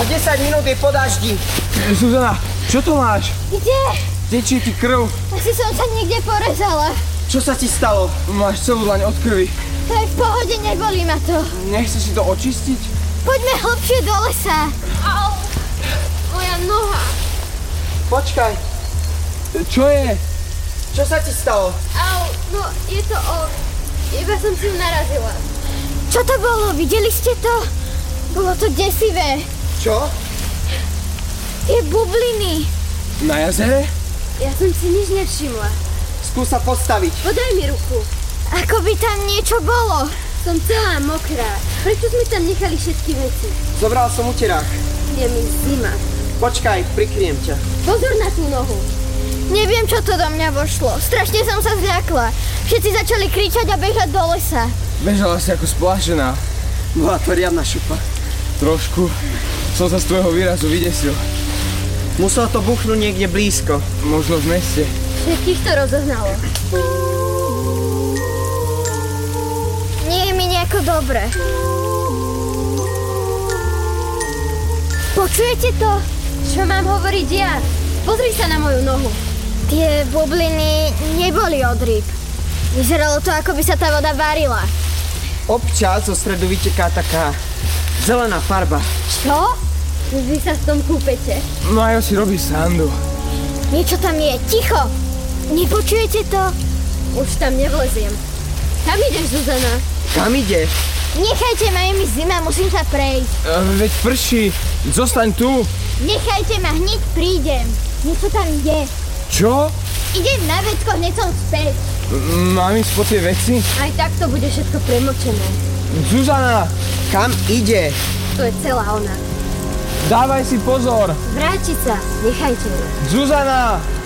O 10 minút je po daždi. Zuzana, čo to máš? Kde? Tečie ti krv. Asi som sa niekde porezala. Čo sa ti stalo? Máš celú dlaň od krvi. To je v pohode, nebolí ma to. Nechceš si to očistiť? Poďme hlbšie do lesa. Au, moja noha. Počkaj, Čo je? čo sa ti stalo? Au, no je to iba som si ju narazila. Čo to bolo? Videli ste to? Bolo to desivé. Čo? Tie bubliny. Na jazere? Ja som si nič nevšimla. Skús sa postaviť. Podaj mi ruku. Ako by tam niečo bolo. Som celá mokrá. Prečo sme tam nechali všetky veci? Zobral som uterák. Je mi zima. Počkaj, prikryjem ťa. Pozor na tú nohu. Neviem, čo to do mňa vošlo. Strašne som sa zľakla. Všetci začali kričať a bežať do lesa. Bežala si ako splášená. Bola to riadna šupa. Trošku. Som sa z tvojho výrazu vydesil. Muselo to buchnúť niekde blízko. Možno v meste. Všetkých to rozohnalo. Nie je mi nejako dobre. Počujete to? Čo mám hovoriť ja? Pozri sa na moju nohu. Tie bubliny neboli od rýb. Vyzeralo to, ako by sa tá voda varila. Občas zo stredu vyteká taká zelená farba. Čo? Vy sa v tom kúpete. Majo si robí srandu. Niečo tam je. Ticho! Nepočujete to? Už tam nevleziem. Kam ideš, Zuzana? Kam ideš? Nechajte ma, je mi zima, musím sa prejsť. Veď prší. Zostaň tu. Nechajte ma, hneď prídem. Niečo tam je. Čo? Idem na vecko, hneď som späť. Mám ísť po tie veci? Aj tak to bude všetko premočené. Zuzana, Kam ide? To je celá ona. dávaj si pozor. Vrátiť sa, nechajte ju. Zuzana!